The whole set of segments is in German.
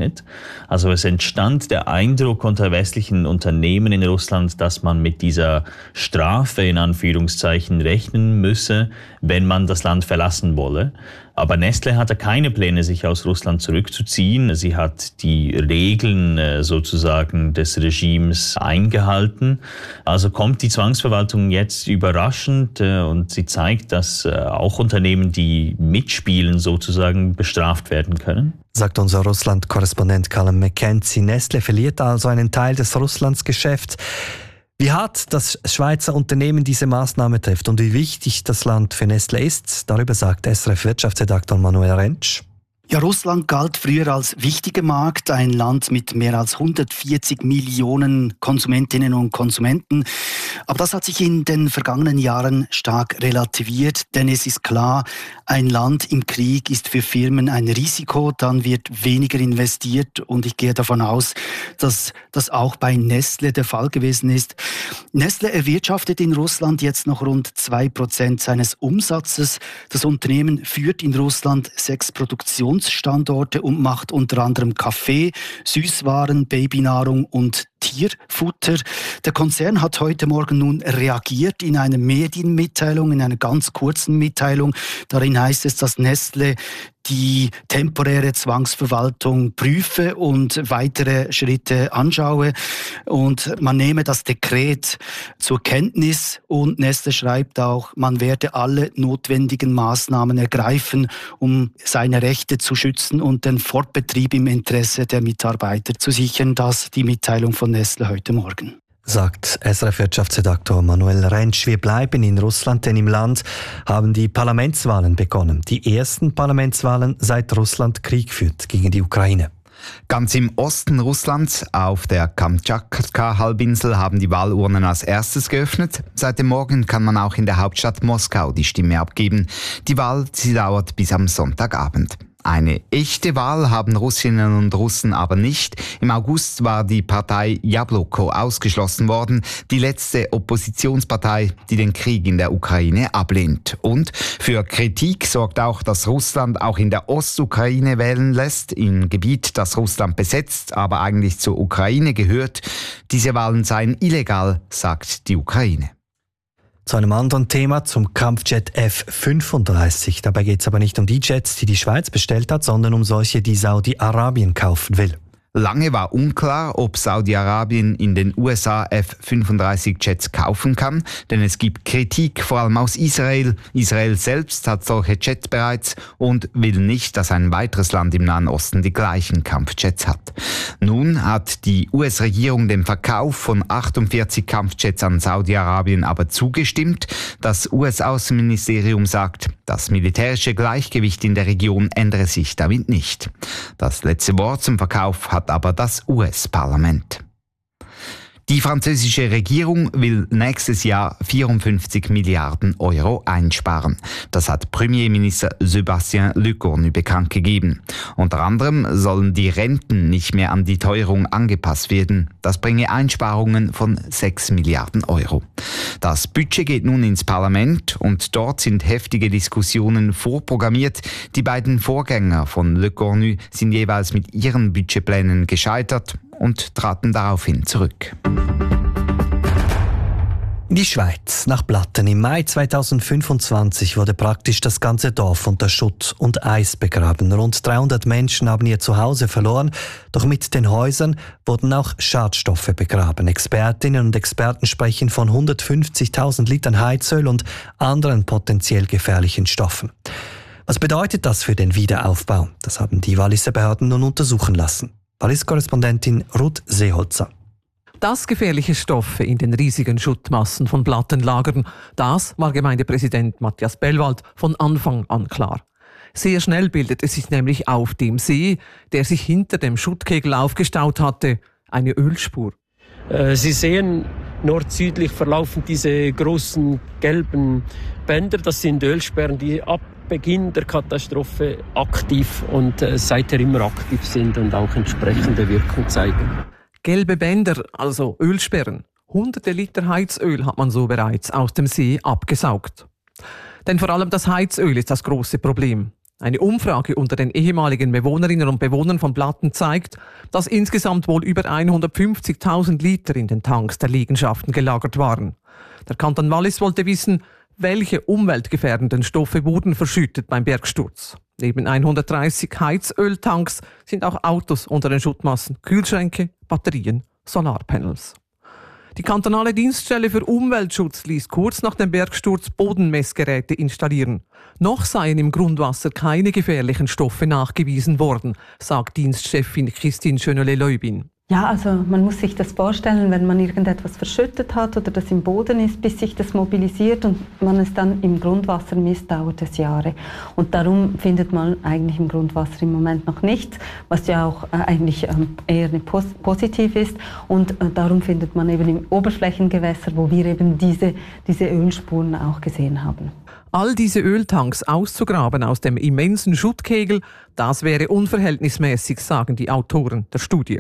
gerechnet. Also es entstand der Eindruck unter westlichen Unternehmen in Russland, dass man mit dieser Strafe in Anführungszeichen rechnen müsse, wenn man das Land verlassen wolle. Aber Nestlé hatte keine Pläne, sich aus Russland zurückzuziehen. Sie hat die Regeln sozusagen des Regimes eingehalten. Also kommt die Zwangsverwaltung jetzt überraschend und sie zeigt, dass auch Unternehmen, die mitspielen, sozusagen bestraft werden können. Sagt unser Russland-Korrespondent Callum McKenzie. Nestlé verliert also einen Teil des Russlandsgeschäfts. Wie hart das Schweizer Unternehmen diese Maßnahme trifft und wie wichtig das Land für Nestlé ist, darüber sagt SRF-Wirtschaftsredaktor Manuel Rentsch. Ja, Russland galt früher als wichtiger Markt, ein Land mit mehr als 140 Millionen Konsumentinnen und Konsumenten. Aber das hat sich in den vergangenen Jahren stark relativiert, denn es ist klar, ein Land im Krieg ist für Firmen ein Risiko, dann wird weniger investiert und ich gehe davon aus, dass das auch bei Nestlé der Fall gewesen ist. Nestlé erwirtschaftet in Russland jetzt noch rund 2% seines Umsatzes. Das Unternehmen führt in Russland 6 Produktionsstandorte und macht unter anderem Kaffee, Süßwaren, Babynahrung und Tierfutter. Der Konzern hat heute Morgen nun reagiert in einer Medienmitteilung, in einer ganz kurzen Mitteilung. Darin heißt es, dass Nestlé die temporäre Zwangsverwaltung prüfe und weitere Schritte anschaue. Und man nehme das Dekret zur Kenntnis und Nestlé schreibt auch, man werde alle notwendigen Maßnahmen ergreifen, um seine Rechte zu schützen und den Fortbetrieb im Interesse der Mitarbeiter zu sichern. Das die Mitteilung von Nestlé heute Morgen. Sagt SRF-Wirtschaftsredaktor Manuel Rentsch. Wir bleiben in Russland, denn im Land haben die Parlamentswahlen begonnen. Die ersten Parlamentswahlen, seit Russland Krieg führt gegen die Ukraine. Ganz im Osten Russlands, auf der Kamtschatka-Halbinsel, haben die Wahlurnen als erstes geöffnet. Seit dem Morgen kann man auch in der Hauptstadt Moskau die Stimme abgeben. Die Wahl, sie dauert bis am Sonntagabend. Eine echte Wahl haben Russinnen und Russen aber nicht. Im August war die Partei Jabloko ausgeschlossen worden, die letzte Oppositionspartei, die den Krieg in der Ukraine ablehnt. Und für Kritik sorgt auch, dass Russland auch in der Ostukraine wählen lässt, im Gebiet, das Russland besetzt, aber eigentlich zur Ukraine gehört. Diese Wahlen seien illegal, sagt die Ukraine. Zu einem anderen Thema, zum Kampfjet F-35. Dabei geht es aber nicht um die Jets, die die Schweiz bestellt hat, sondern um solche, die Saudi-Arabien kaufen will. Lange war unklar, ob Saudi-Arabien in den USA F-35-Jets kaufen kann, denn es gibt Kritik, vor allem aus Israel. Israel selbst hat solche Jets bereits und will nicht, dass ein weiteres Land im Nahen Osten die gleichen Kampfjets hat. Nun hat die US-Regierung dem Verkauf von 48 Kampfjets an Saudi-Arabien aber zugestimmt. Das US-Außenministerium sagt, das militärische Gleichgewicht in der Region ändere sich damit nicht. Das letzte Wort zum Verkauf hat aber das US-Parlament. Die französische Regierung will nächstes Jahr 54 Milliarden Euro einsparen. Das hat Premierminister Sébastien Lecornu bekannt gegeben. Unter anderem sollen die Renten nicht mehr an die Teuerung angepasst werden. Das bringe Einsparungen von 6 Milliarden Euro. Das Budget geht nun ins Parlament und dort sind heftige Diskussionen vorprogrammiert. Die beiden Vorgänger von Lecornu sind jeweils mit ihren Budgetplänen gescheitert und traten daraufhin zurück. In die Schweiz, nach Blatten. Im Mai 2025 wurde praktisch das ganze Dorf unter Schutt und Eis begraben. Rund 300 Menschen haben ihr Zuhause verloren, doch mit den Häusern wurden auch Schadstoffe begraben. Expertinnen und Experten sprechen von 150.000 Litern Heizöl und anderen potenziell gefährlichen Stoffen. Was bedeutet das für den Wiederaufbau? Das haben die Walliser Behörden nun untersuchen lassen. Wallis-Korrespondentin Ruth Seeholzer. Dass gefährliche Stoffe in den riesigen Schuttmassen von Blatten lagern, das war Gemeindepräsident Matthias Bellwald von Anfang an klar. Sehr schnell bildete sich nämlich auf dem See, der sich hinter dem Schuttkegel aufgestaut hatte, eine Ölspur. Sie sehen, nord-südlich verlaufen diese großen gelben Bänder. Das sind Ölsperren, die ab Beginn der Katastrophe aktiv und seither immer aktiv sind und auch entsprechende Wirkung zeigen. Gelbe Bänder, also Ölsperren. Hunderte Liter Heizöl hat man so bereits aus dem See abgesaugt. Denn vor allem das Heizöl ist das große Problem. Eine Umfrage unter den ehemaligen Bewohnerinnen und Bewohnern von Blatten zeigt, dass insgesamt wohl über 150.000 Liter in den Tanks der Liegenschaften gelagert waren. Der Kanton Wallis wollte wissen, welche umweltgefährdenden Stoffe wurden verschüttet beim Bergsturz. Neben 130 Heizöltanks sind auch Autos unter den Schuttmassen, Kühlschränke, Batterien, Solarpanels. Die kantonale Dienststelle für Umweltschutz ließ kurz nach dem Bergsturz Bodenmessgeräte installieren. Noch seien im Grundwasser keine gefährlichen Stoffe nachgewiesen worden, sagt Dienstchefin Christine Schönele-Leubin. Ja, also man muss sich das vorstellen, wenn man irgendetwas verschüttet hat oder das im Boden ist, bis sich das mobilisiert und man es dann im Grundwasser misst, dauert es Jahre. Und darum findet man eigentlich im Grundwasser im Moment noch nichts, was ja auch eigentlich eher positiv ist. Und darum findet man eben im Oberflächengewässer, wo wir eben diese Ölspuren auch gesehen haben. All diese Öltanks auszugraben aus dem immensen Schuttkegel, das wäre unverhältnismäßig, sagen die Autoren der Studie.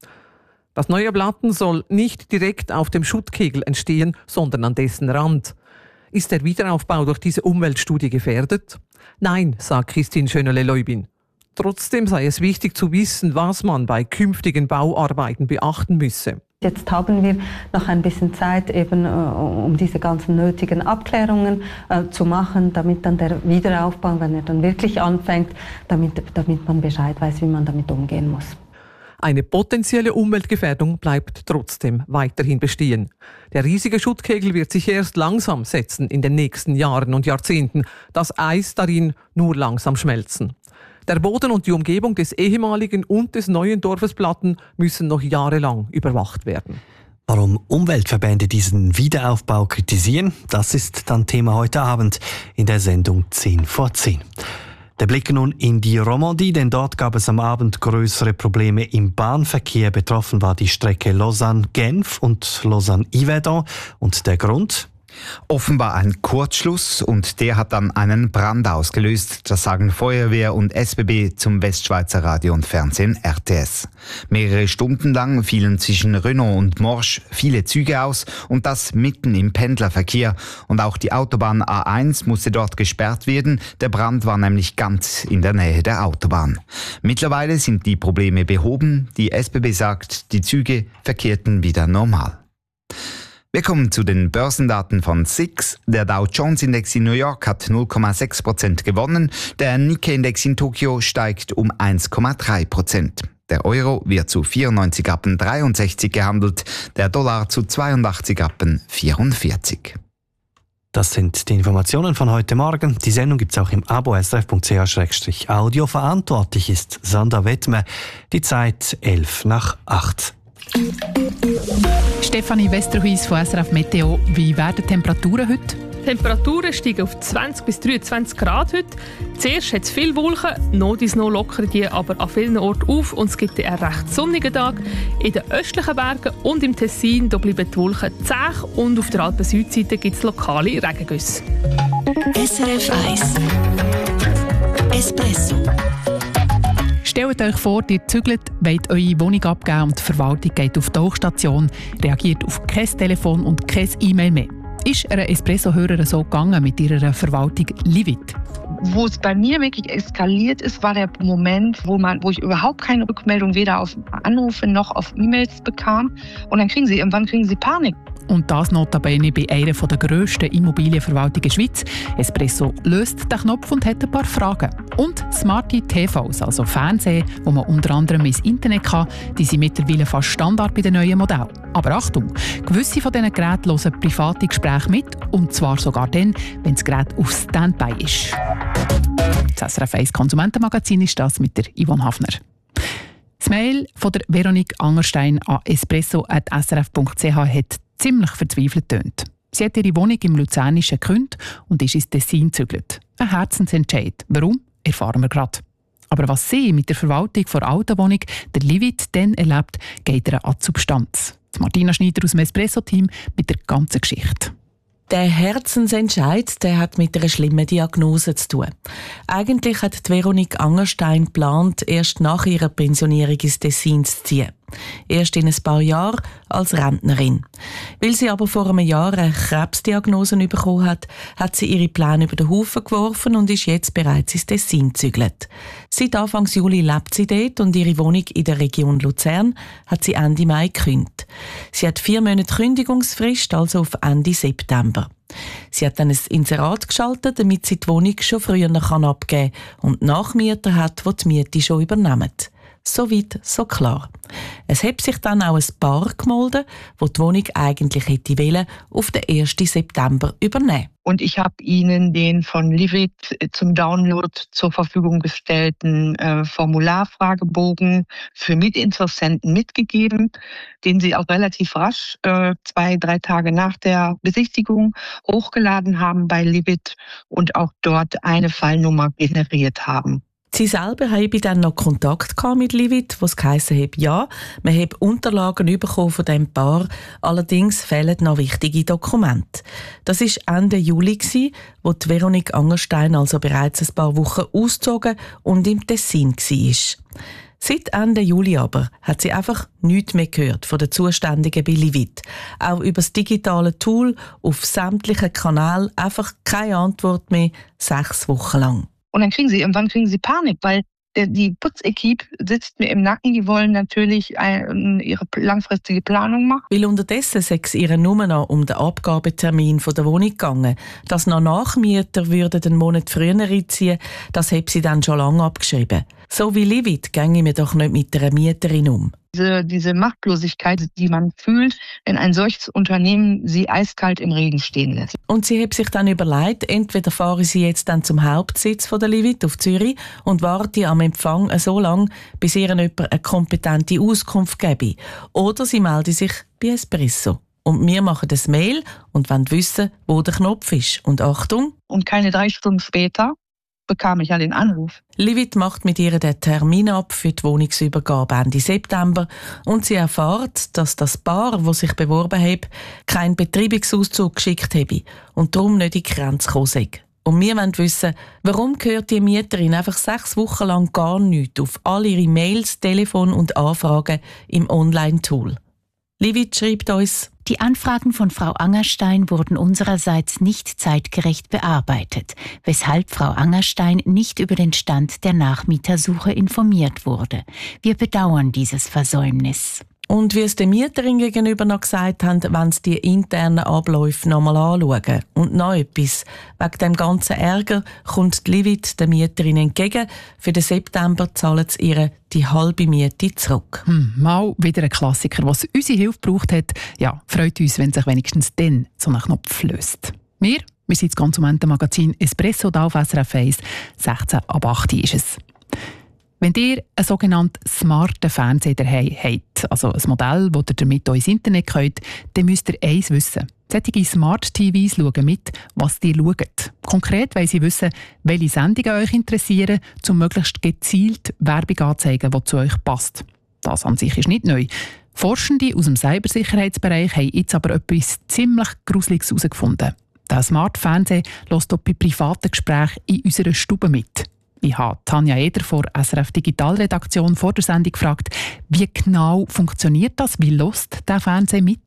Das neue Blatten soll nicht direkt auf dem Schuttkegel entstehen, sondern an dessen Rand. Ist der Wiederaufbau durch diese Umweltstudie gefährdet? Nein, sagt Christine Schönele-Leubin. Trotzdem sei es wichtig zu wissen, was man bei künftigen Bauarbeiten beachten müsse. Jetzt haben wir noch ein bisschen Zeit, eben, um diese ganzen nötigen Abklärungen zu machen, damit dann der Wiederaufbau, wenn er dann wirklich anfängt, damit man Bescheid weiß, wie man damit umgehen muss. Eine potenzielle Umweltgefährdung bleibt trotzdem weiterhin bestehen. Der riesige Schuttkegel wird sich erst langsam setzen in den nächsten Jahren und Jahrzehnten, das Eis darin nur langsam schmelzen. Der Boden und die Umgebung des ehemaligen und des neuen Dorfes Blatten müssen noch jahrelang überwacht werden. Warum Umweltverbände diesen Wiederaufbau kritisieren, das ist dann Thema heute Abend in der Sendung 10 vor 10. Der Blick nun in die Romandie, denn dort gab es am Abend größere Probleme im Bahnverkehr. Betroffen war die Strecke Lausanne-Genf und Lausanne-Yverdon. Und der Grund? Offenbar ein Kurzschluss und der hat dann einen Brand ausgelöst, das sagen Feuerwehr und SBB zum Westschweizer Radio und Fernsehen RTS. Mehrere Stunden lang fielen zwischen Renault und Morsch viele Züge aus und das mitten im Pendlerverkehr. Und auch die Autobahn A1 musste dort gesperrt werden, der Brand war nämlich ganz in der Nähe der Autobahn. Mittlerweile sind die Probleme behoben, die SBB sagt, die Züge verkehrten wieder normal. Wir kommen zu den Börsendaten von SIX. Der Dow Jones Index in New York hat 0,6% gewonnen. Der Nikkei-Index in Tokio steigt um 1,3%. Der Euro wird zu 94,63 gehandelt, der Dollar zu 82,44. Das sind die Informationen von heute Morgen. Die Sendung gibt es auch im Abo srf.ch/audio. Verantwortlich ist Sandra Wettmer. Die Zeit 7:55. Stefanie Westerhuis von SRF Meteo. Wie werden die Temperaturen heute? Die Temperaturen steigen auf 20 bis 23 Grad heute. Zuerst hat es viele Wolken, noch lockern die aber an vielen Orten auf und es gibt einen recht sonnigen Tag. In den östlichen Bergen und im Tessin da bleiben die Wolken zäh und auf der Alpen-Südseite gibt es lokale Regengüsse. SRF 1 Espresso. Stellt euch vor, ihr zügelt, wollt eure Wohnung abgeben und die Verwaltung geht auf die Tauchstation, reagiert auf kein Telefon und kein E-Mail mehr. Ist einer Espresso-Hörer so gegangen mit ihrer Verwaltung Livit? Wo es bei mir wirklich eskaliert ist, war der Moment, wo ich überhaupt keine Rückmeldung weder auf Anrufe noch auf E-Mails bekam. Und dann irgendwann kriegen sie Panik. Und das notabene bei einer der grössten Immobilienverwaltungen der Schweiz. Espresso löst den Knopf und hat ein paar Fragen. Und smarte TVs, also Fernsehen, wo man unter anderem ins Internet kann, die sind mittlerweile fast Standard bei den neuen Modellen. Aber Achtung, gewisse von diesen Geräten hören private Gespräche mit, und zwar sogar dann, wenn das Gerät auf Standby ist. Das SRF 1 Konsumentenmagazin ist das mit der Yvonne Hafner. Das Mail von der Veronique Angerstein an espresso@srf.ch hat ziemlich verzweifelt tönt. Sie hat ihre Wohnung im Luzernischen gekündigt und ist ins Tessin gezügelt. Ein Herzensentscheid. Warum? Erfahren wir gerade. Aber was sie mit der Verwaltung der alten Wohnung, der Livit, dann erlebt, geht ihr an die Substanz. Martina Schneider aus dem Espresso-Team mit der ganzen Geschichte. Der Herzensentscheid, der hat mit einer schlimmen Diagnose zu tun. Eigentlich hat Veronique Angerstein geplant, erst nach ihrer Pensionierung ins Tessin zu ziehen. Erst in ein paar Jahren als Rentnerin. Weil sie aber vor einem Jahr eine Krebsdiagnose bekommen hat, hat sie ihre Pläne über den Haufen geworfen und ist jetzt bereits ins Tessin gezügelt. Seit Anfang Juli lebt sie dort und ihre Wohnung in der Region Luzern hat sie Ende Mai gekündigt. Sie hat 4 Monate Kündigungsfrist, also auf Ende September. Sie hat dann ein Inserat geschaltet, damit sie die Wohnung schon früher abgeben kann und Nachmieter hat, die die Miete schon übernehmen. So weit, so klar. Es hat sich dann auch ein Paar gemolden, das die Wohnung eigentlich hätte wollen, auf den 1. September übernehmen. Und ich habe Ihnen den von Livit zum Download zur Verfügung gestellten Formularfragebogen für Mitinteressenten mitgegeben, den Sie auch relativ rasch 2-3 Tage nach der Besichtigung hochgeladen haben bei Livit und auch dort eine Fallnummer generiert haben. Sie selber habe dann noch Kontakt mit Livit, was geheissen hat, ja, man habe Unterlagen bekommen von diesem Paar, allerdings fehlen noch wichtige Dokumente. Das war Ende Juli, wo die Veronique Angerstein also bereits ein paar Wochen ausgezogen und im Tessin war. Seit Ende Juli aber hat sie einfach nichts mehr gehört von den Zuständigen bei Livit. Auch über das digitale Tool auf sämtlichen Kanälen einfach keine Antwort mehr, 6 Wochen lang. Und dann irgendwann kriegen sie Panik, weil die Putzequipe sitzt mir im Nacken, die wollen natürlich ihre langfristige Planung machen. Weil unterdessen sei es ihr nur noch um den Abgabetermin der Wohnung gegangen. Dass noch Nachmieter würden einen Monat früher einziehen, das hat sie dann schon lange abgeschrieben. So wie Livit ginge mir doch nicht mit einer Mieterin um. Diese Machtlosigkeit, die man fühlt, wenn ein solches Unternehmen sie eiskalt im Regen stehen lässt. Und sie hat sich dann überlegt, entweder fahre sie jetzt dann zum Hauptsitz von der Livit auf Zürich und warte am Empfang so lange, bis ihr jemand eine kompetente Auskunft gebe. Oder sie melde sich bei Espresso. Und wir machen das Mail und wollen wissen, wo der Knopf ist. Und Achtung! Und keine 3 Stunden später bekam ich ja den Anruf. Livit macht mit ihr den Termin ab für die Wohnungsübergabe Ende September und sie erfährt, dass das Paar, das sich beworben hat, keinen Betreibungsauszug geschickt habe und darum nicht in die Grenze gekommen sei. Und wir wollen wissen, warum gehört die Mieterin einfach 6 Wochen lang gar nichts auf all ihre Mails, Telefon und Anfragen im Online-Tool. Livit schreibt uns: Die Anfragen von Frau Angerstein wurden unsererseits nicht zeitgerecht bearbeitet, weshalb Frau Angerstein nicht über den Stand der Nachmietersuche informiert wurde. Wir bedauern dieses Versäumnis. Und wie es der Mieterin gegenüber noch gesagt haben, wollen sie die internen Abläufe noch mal anschauen. Und noch etwas. Wegen dem ganzen Ärger kommt die Livit der Mieterin entgegen. Für den September zahlen sie ihr die halbe Miete zurück. Mal wieder ein Klassiker, was unsere Hilfe gebraucht hat. Ja, freut uns, wenn sich wenigstens dann so ein Knopf löst. Wir sind das Konsumentenmagazin Espresso da auf SRF 1. 16 ab 8 ist es. Wenn ihr einen sogenannten smarten Fernseher daheim habt, also ein Modell, das ihr damit ins Internet könnt, dann müsst ihr eins wissen. Solche Smart-TVs schauen mit, was ihr schaut. Konkret wollen sie wissen, welche Sendungen euch interessieren, um möglichst gezielt Werbung anzuzeigen, die zu euch passt. Das an sich ist nicht neu. Forschende aus dem Cybersicherheitsbereich haben jetzt aber etwas ziemlich Gruseliges herausgefunden. Der Smart-Fernseher hört bei privaten Gesprächen in unserer Stube mit. Ich habe Tanja Eder von SRF Digitalredaktion vor der Sendung gefragt, wie genau funktioniert das? Wie hört der Fernseher mit?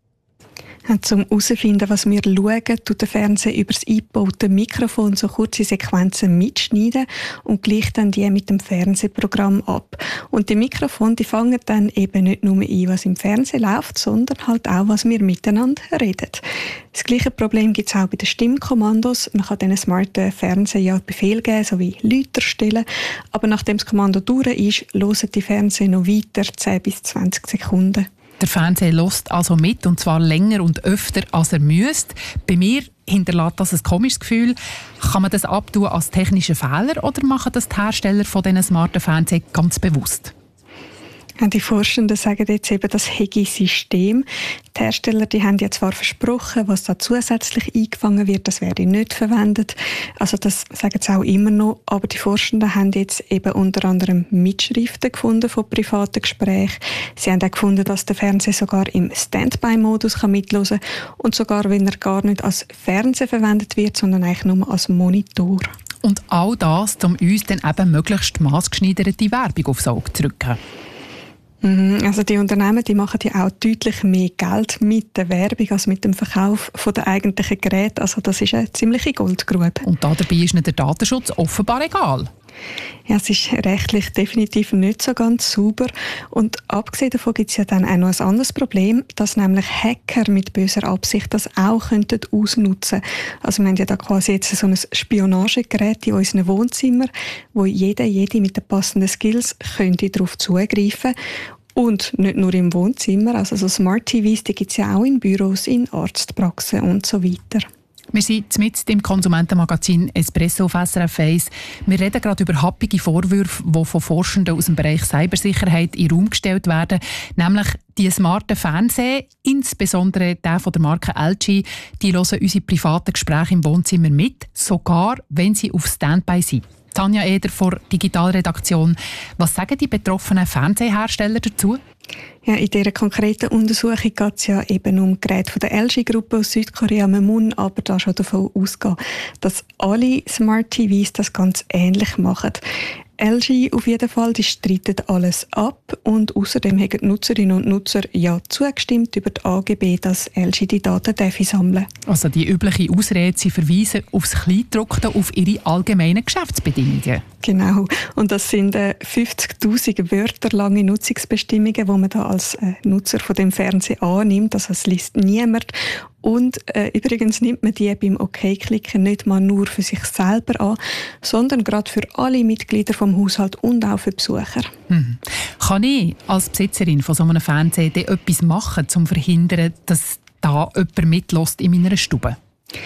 Um herauszufinden, was wir schauen, tut der Fernseher über das eingebaute Mikrofon so kurze Sequenzen mitschneiden und gleicht dann die mit dem Fernsehprogramm ab. Und die Mikrofone, die fangen dann eben nicht nur ein, was im Fernsehen läuft, sondern halt auch, was wir miteinander reden. Das gleiche Problem gibt es auch bei den Stimmkommandos. Man kann diesen smarten Fernseher ja Befehl geben, so wie Läuter stellen. Aber nachdem das Kommando durch ist, hören die Fernseher noch weiter, 10 bis 20 Sekunden. Der Fernseher hört also mit, und zwar länger und öfter, als er müsste. Bei mir hinterlässt das ein komisches Gefühl. Kann man das abtun als technischen Fehler oder machen das die Hersteller von diesen smarten Fernsehern ganz bewusst? Die Forschenden sagen jetzt eben das Hegi-System. Die Hersteller, die haben ja zwar versprochen, was da zusätzlich eingefangen wird, das werde nicht verwendet. Also das sagen sie auch immer noch. Aber die Forschenden haben jetzt eben unter anderem Mitschriften gefunden von privaten Gesprächen. Sie haben auch gefunden, dass der Fernseher sogar im Standby-Modus mithören kann und sogar, wenn er gar nicht als Fernseher verwendet wird, sondern eigentlich nur als Monitor. Und all das, um uns dann eben möglichst maßgeschneiderte Werbung aufs Auge zu drücken. Also die Unternehmen, die machen ja auch deutlich mehr Geld mit der Werbung als mit dem Verkauf von der eigentlichen Geräte. Also das ist eine ziemliche Goldgrube. Und dabei ist ihnen der Datenschutz offenbar egal. Ja, es ist rechtlich definitiv nicht so ganz sauber. Und abgesehen davon gibt es ja dann auch noch ein anderes Problem, dass nämlich Hacker mit böser Absicht das auch ausnutzen könnten. Also wir haben ja da quasi jetzt so ein Spionagegerät in unseren Wohnzimmern, wo jede mit den passenden Skills könnte darauf zugreifen. Und nicht nur im Wohnzimmer, also so Smart TVs, die gibt es ja auch in Büros, in Arztpraxen und so weiter. Wir sind mitten im Konsumentenmagazin Espresso auf SRF 1. Wir reden gerade über happige Vorwürfe, die von Forschenden aus dem Bereich Cybersicherheit in den Raum gestellt werden. Nämlich die smarten Fernseher, insbesondere der von der Marke LG, die hören unsere privaten Gespräche im Wohnzimmer mit, sogar wenn sie auf Standby sind. Tanja Eder von der Digitalredaktion. Was sagen die betroffenen Fernsehersteller dazu? Ja, in dieser konkreten Untersuchung geht es ja eben um Geräte von der LG-Gruppe aus Südkorea. Man muss aber da schon davon ausgehen, dass alle Smart TVs das ganz ähnlich machen. LG auf jeden Fall, die streiten alles ab und außerdem haben die Nutzerinnen und Nutzer ja zugestimmt über die AGB, dass LG die Daten sammeln darf. Also die übliche Ausrede, sie verweisen aufs Kleingedruckte, auf ihre allgemeinen Geschäftsbedingungen. Genau, und das sind 50'000 Wörter lange Nutzungsbestimmungen, die man da als Nutzer von dem Fernseher annimmt. Also es liest niemand. Und übrigens nimmt man die beim OK-Klicken nicht mal nur für sich selber an, sondern gerade für alle Mitglieder vom Haushalt und auch für Besucher. Kann ich als Besitzerin von so einem Fernseher etwas machen, um zu verhindern, dass da jemand mitlässt in meiner Stube?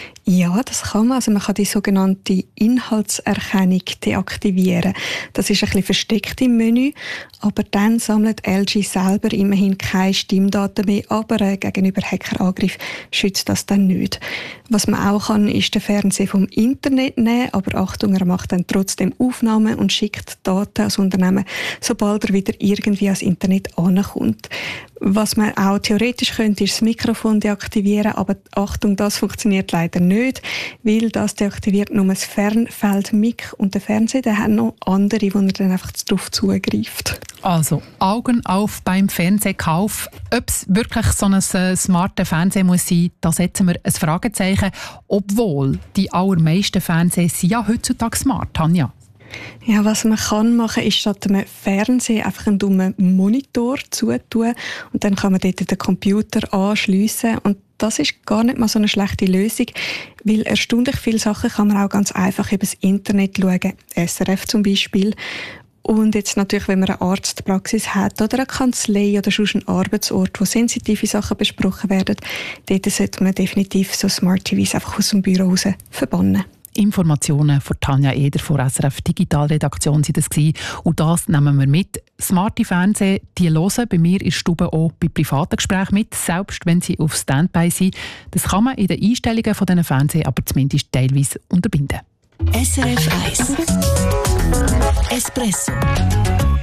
Ja, das kann man. Also man kann die sogenannte Inhaltserkennung deaktivieren. Das ist ein bisschen versteckt im Menü, aber dann sammelt LG selber immerhin keine Stimmdaten mehr, aber gegenüber Hackerangriff schützt das dann nicht. Was man auch kann, ist den Fernseher vom Internet nehmen, aber Achtung, er macht dann trotzdem Aufnahmen und schickt Daten ans Unternehmen, sobald er wieder irgendwie ans Internet ankommt. Was man auch theoretisch könnte, ist das Mikrofon deaktivieren, aber Achtung, das funktioniert leider nicht, weil das deaktiviert nur das Fernfeld-Mic und der Fernseher, der hat noch andere, wo er dann einfach darauf zugreift. Also, Augen auf beim Fernsehkauf. Ob es wirklich so ein smarter Fernseher muss sein, da setzen wir ein Fragezeichen, obwohl die allermeisten Fernseher sind ja heutzutage smart, Tanja. Ja, was man kann machen, ist statt einem Fernseher einfach einen dummen Monitor zutun und dann kann man dort den Computer anschliessen und das ist gar nicht mal so eine schlechte Lösung, weil erstaunlich viele Sachen kann man auch ganz einfach über das Internet schauen, SRF zum Beispiel. Und jetzt natürlich, wenn man eine Arztpraxis hat oder eine Kanzlei oder schon einen Arbeitsort, wo sensitive Sachen besprochen werden, dort sollte man definitiv so Smart TVs einfach aus dem Büro raus verbannen. Informationen von Tanja Eder von SRF Digitalredaktion sind das gewesen. Und das nehmen wir mit. Smarte Fernseher, die hören bei mir in der Stube auch bei privaten Gesprächen mit, selbst wenn sie auf Standby sind. Das kann man in den Einstellungen von diesen Fernsehern aber zumindest teilweise unterbinden. SRF 1 Espresso